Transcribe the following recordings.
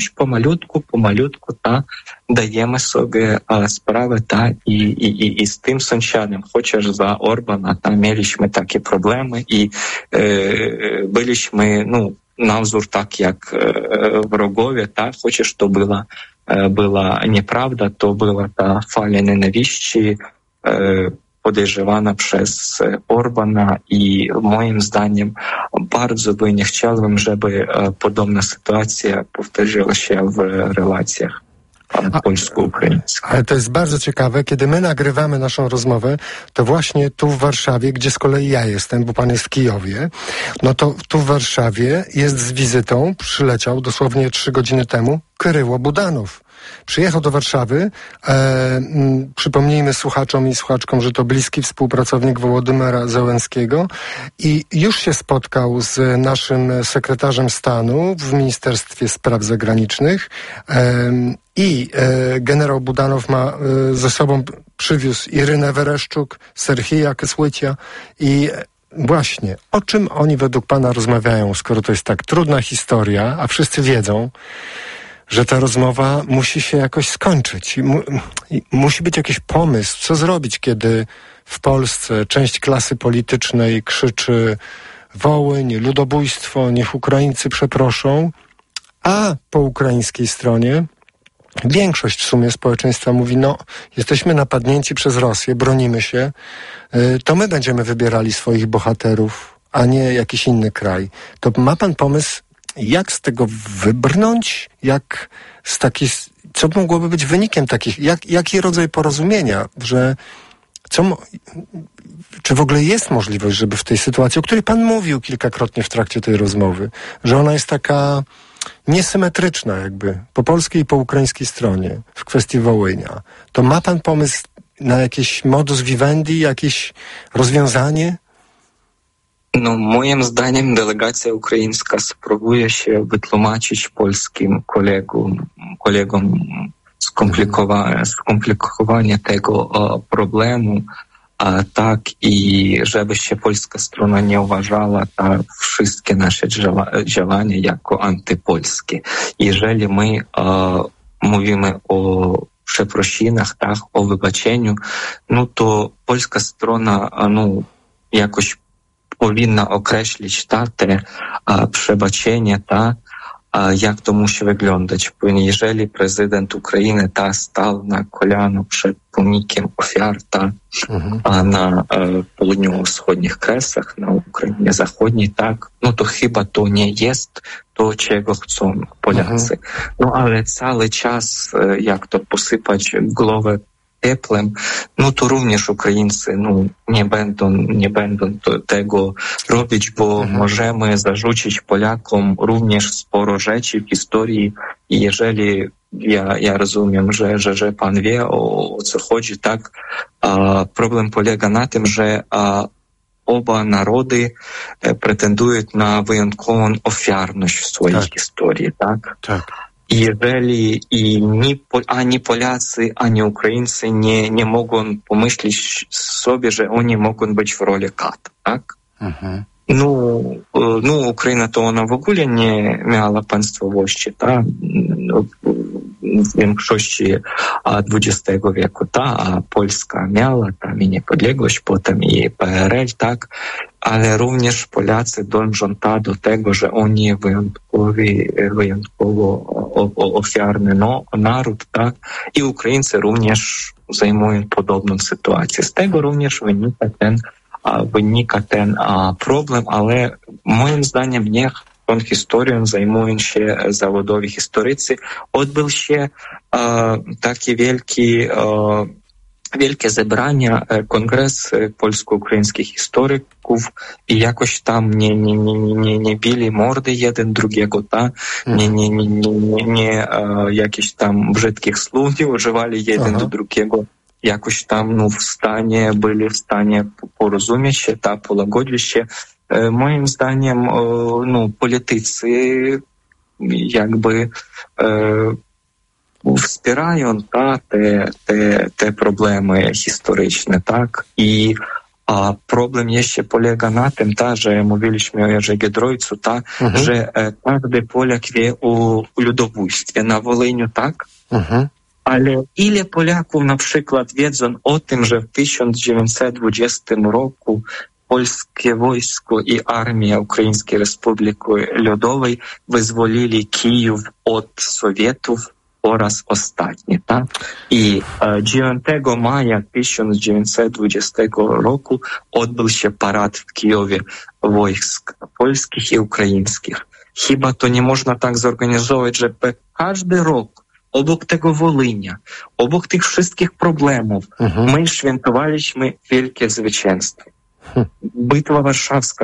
Помалютку, та даємо собі справи, та і з тим сусідом, хочеш за Орбана, та меліśmy такі проблеми, і byliśmy, навзор так, як врогові, та хочеш, то була неправда, to była ta fala nienawiści podejrzewana przez Orbana i moim zdaniem bardzo by nie chciałbym, żeby podobna sytuacja powtórzyła się w relacjach polsko-ukraińskich. Ale to jest bardzo ciekawe, kiedy my nagrywamy naszą rozmowę, to właśnie tu w Warszawie, gdzie z kolei ja jestem, bo pan jest w Kijowie, no to tu w Warszawie jest z wizytą, przyleciał dosłownie 3 godziny temu, Kyryło Budanow. Przyjechał do Warszawy, przypomnijmy słuchaczom i słuchaczkom, że to bliski współpracownik Wołodymyra Zełenskiego i już się spotkał z naszym sekretarzem stanu w Ministerstwie Spraw Zagranicznych i generał Budanow ma ze sobą, przywiózł Irynę Wereszczuk, Serhija Kysłycia i właśnie, o czym oni według pana rozmawiają, skoro to jest tak trudna historia, a wszyscy wiedzą, że ta rozmowa musi się jakoś skończyć. Musi być jakiś pomysł, co zrobić, kiedy w Polsce część klasy politycznej krzyczy Wołyń, ludobójstwo, niech Ukraińcy przeproszą, a po ukraińskiej stronie większość w sumie społeczeństwa mówi, jesteśmy napadnięci przez Rosję, bronimy się, to my będziemy wybierali swoich bohaterów, a nie jakiś inny kraj. To ma pan pomysł, jak z tego wybrnąć? Co mogłoby być wynikiem takich? Jaki rodzaj porozumienia? Czy w ogóle jest możliwość, żeby w tej sytuacji, o której pan mówił kilkakrotnie w trakcie tej rozmowy, że ona jest taka niesymetryczna jakby po polskiej i po ukraińskiej stronie w kwestii Wołynia, to ma pan pomysł na jakiś modus vivendi, jakieś rozwiązanie? Moim zdaniem delegacja ukraińska spróbuje się wytłumaczyć polskim kolegom skomplikowanie tego problemu, tak i żeby się polska strona nie uważała wszystkie nasze działania jako antypolskie. Jeżeli my mówimy o przeprosinach, tak, o wybaczeniu, to polska strona jakoś powinna określić te przebaczenie, jak to musi wyglądać. Jeżeli prezydent Ukrainy stał na kolano przed pomnikiem ofiar na południowo-wschodnich Kresach, na Ukrainie Zachodniej, to chyba to nie jest to, czego chcą Polacy. Ale cały czas, jak to posypać głowę teplem, to również Ukraińcy nie będą tego robić, bo możemy zarzucić Polakom również sporo rzeczy w historii i jeżeli ja rozumiem, że pan wie, o co chodzi, tak, problem polega na tym, że oba narody pretendują na wyjątkową ofiarność w swojej historii, tak? Tak. Jeżeli ani Polacy, ani Ukraińcy nie mogą pomyśleć sobie, że oni mogą być w roli kat, tak? Ukraina to ona w ogóle nie miała państwowości, tak? W większości XX wieku, a Polska miała tam i niepodległość, potem i PRL, tak? Ale również Polacy dążą do tego, że oni wyjątkowo ofiarny naród, tak? I Ukraińcy również zajmują podobną sytuację. Z tego również wynika ten problem, ale moim zdaniem niech tą historią zajmują się zawodowi historycy. Odbył się takie wielkie zebrania, kongres polsko-ukraińskich historyków i jakoś tam nie bili mordy jeden drugiego, nie jakieś tam brzydkich słów nie używali jeden do drugiego. Jakoś tam byli w stanie porozumieć się, połagodzić się. Moim zdaniem politycy jakby wspierają te problemy historyczne, tak? I A problem jeszcze polega na tym, że mówiliśmy o Jerzy Giedroycu, że każdy Polak wie o ludobójstwie na Волині, tak? Ale ile Polaków na przykład wiedzą o tym, że w 1920 roku polskie wojsko i armia Ukraińskiej Republiki Ludowej wyzwolili Kijów od Sowietów po raz ostatni, tak? I 9 maja 1920 roku odbył się parad w Kijowie wojsk polskich i ukraińskich. Chyba to nie można tak zorganizować, żeby każdy rok obok tego Wolynia, obok tych wszystkich problemów my świętowaliśmy wielkie zwycięstwo. Bitwa Warszawska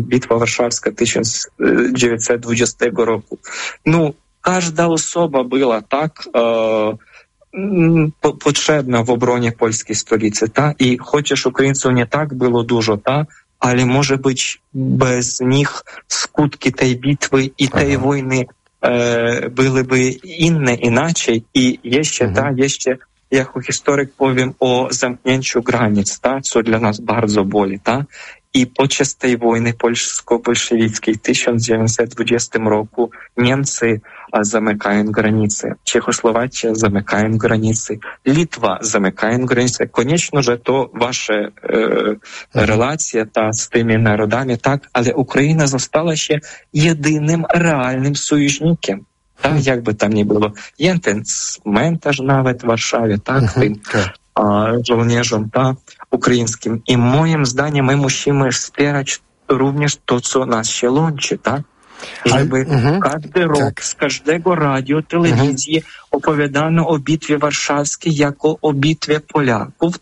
1920 roku. Każda osoba była tak potrzebna w obronie polskiej stolicy, i chociaż Ukraińców nie tak było dużo, ale może być bez nich skutki tej bitwy i tej wojny byłyby inne, inaczej. I jeszcze, jako historyk powiem o zamknięciu granic, co dla nas bardzo boli, I podczas tej wojny polsko-bolszewickiej w 1920 roku Niemcy zamykają granice, Czechosłowacja zamykają granice, Litwa zamykają granice. Koniecznie, że to wasze relacje z tymi narodami, ale Ukraina została się jedynym realnym sojusznikiem. Jakby tam nie było. Jest ten cmentarz nawet w Warszawie, tym żołnierzom ukraińskim. I moim zdaniem my musimy wspierać również to, co nas się łączy, żeby każdy rok z każdego radio, telewizji opowiadano o bitwie warszawskiej jako o bitwie Polaków,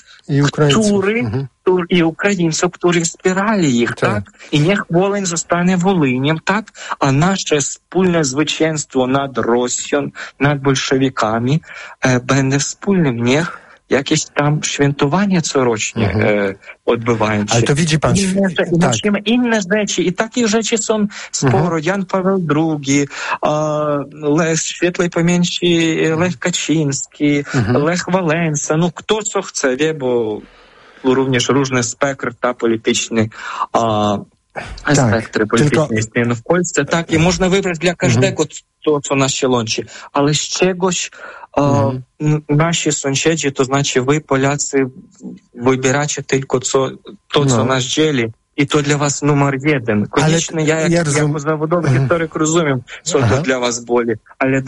i Ukraińców, którzy wspierali ich, I niech Wołyń zostanie Wolyniem, a nasze wspólne zwycięstwo nad Rosją, nad bolszewikami będzie wspólnym. Niech jakieś tam świętowania corocznie odbywają się. Ale to widzi pan... Inne rzeczy. I takie rzeczy są sporo. Jan Paweł II, świetlej pamięci Lech Kaczyński, Lech Wałęsa. Kto co chce, wie, bo również różny spektr polityczny, spektry polityczne istnieją w Polsce. I można wybrać dla każdego to, co nas się łączy. Ale z czegoś nasi sąsiedzi, to znaczy wy, Polacy, wybieracie tylko to, co nas dzieli. I to dla was numer jeden. Koniecznie ja jako zawodowy historyk rozumiem, co to dla was boli. Ale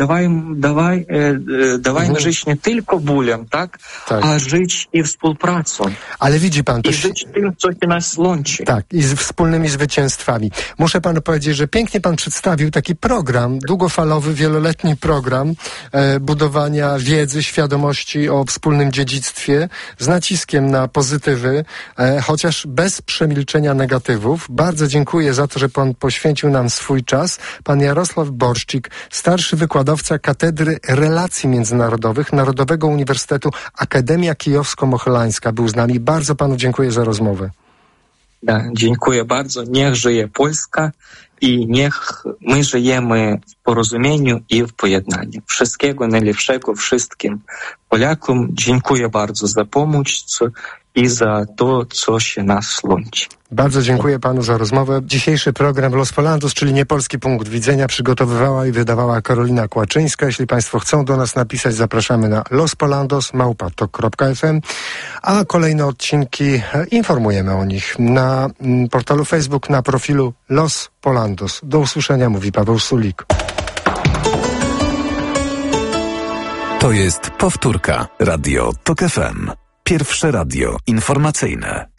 dawajmy żyć nie tylko bólem, a żyć i współpracą. Ale widzi pan... I żyć tym, co się nas łączy. I z wspólnymi zwycięstwami. Muszę panu powiedzieć, że pięknie pan przedstawił taki program, długofalowy, wieloletni program budowania wiedzy, świadomości o wspólnym dziedzictwie z naciskiem na pozytywy, chociaż bez przemilczenia negatywów. Bardzo dziękuję za to, że pan poświęcił nam swój czas. Pan Jarosław Borszczyk, starszy wykładowca Katedry Relacji Międzynarodowych Narodowego Uniwersytetu Akademia Kijowsko-Mohylańska, był z nami. Bardzo panu dziękuję za rozmowę. Dziękuję bardzo. Niech żyje Polska i niech my żyjemy w porozumieniu i w pojednaniu. Wszystkiego najlepszego wszystkim Polakom. Dziękuję bardzo za pomoc i za to, co się nas łączy. Bardzo dziękuję panu za rozmowę. Dzisiejszy program Los Polandos, czyli Niepolski Punkt Widzenia, przygotowywała i wydawała Karolina Kłaczyńska. Jeśli państwo chcą do nas napisać, zapraszamy na lospolandos@tok.fm, a kolejne odcinki informujemy o nich na portalu Facebook, na profilu Los Polandos. Do usłyszenia, mówi Paweł Sulik. To jest powtórka. Radio TOK FM. Pierwsze radio informacyjne.